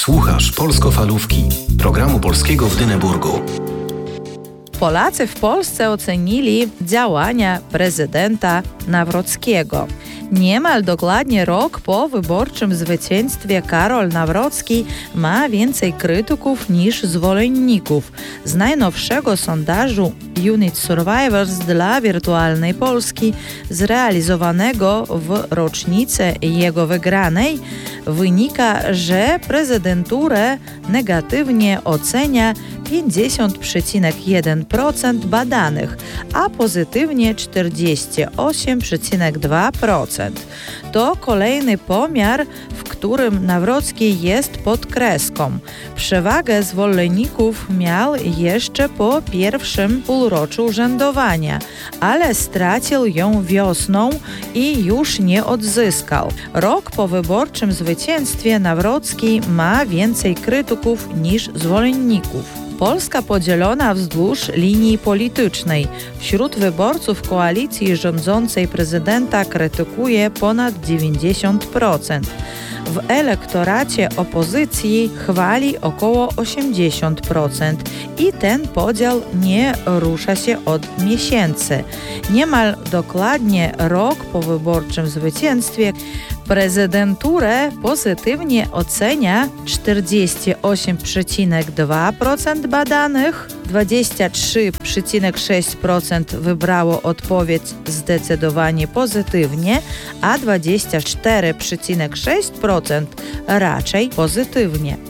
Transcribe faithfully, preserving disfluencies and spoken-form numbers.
Słuchasz Polsko-Falówki, programu polskiego w Dyneburgu. Polacy w Polsce ocenili działania prezydenta Nawrockiego. Niemal dokładnie rok po wyborczym zwycięstwie Karol Nawrocki ma więcej krytyków niż zwolenników. Z najnowszego sondażu Unit Survivors dla Wirtualnej Polski, zrealizowanego w rocznicę jego wygranej, wynika, że prezydenturę negatywnie ocenia pięćdziesiąt przecinek jeden procent badanych, a pozytywnie czterdzieści osiem przecinek dwa procent. To kolejny pomiar, w którym Nawrocki jest pod kreską. Przewagę zwolenników miał jeszcze po pierwszym półroczu urzędowania, ale stracił ją wiosną i już nie odzyskał. Rok po wyborczym zwycięstwie Nawrocki ma więcej krytyków niż zwolenników. Polska podzielona wzdłuż linii politycznej. Wśród wyborców koalicji rządzącej prezydenta krytykuje ponad dziewięćdziesiąt procent. W elektoracie opozycji chwali około osiemdziesiąt procent i ten podział nie rusza się od miesięcy. Niemal dokładnie rok po wyborczym zwycięstwie prezydenturę pozytywnie ocenia czterdzieści osiem przecinek dwa procent badanych, dwadzieścia trzy przecinek sześć procent wybrało odpowiedź zdecydowanie pozytywnie, a dwadzieścia cztery przecinek sześć procent raczej pozytywnie.